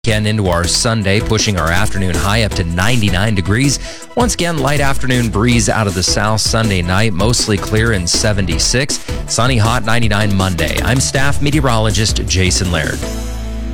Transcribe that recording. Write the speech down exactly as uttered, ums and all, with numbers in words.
Again into our Sunday, pushing our afternoon high up to ninety-nine degrees. Once again, light afternoon breeze out of the south Sunday night, mostly clear and seventy-six. Sunny, hot ninety-nine Monday. I'm staff meteorologist Jason Laird.